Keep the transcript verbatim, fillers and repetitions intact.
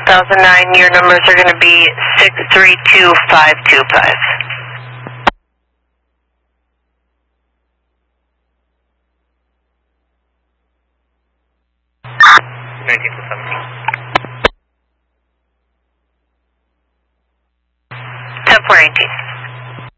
thousand nine, your numbers are going to be six three two five two five. nineteen to seventeen. ten four eighteen.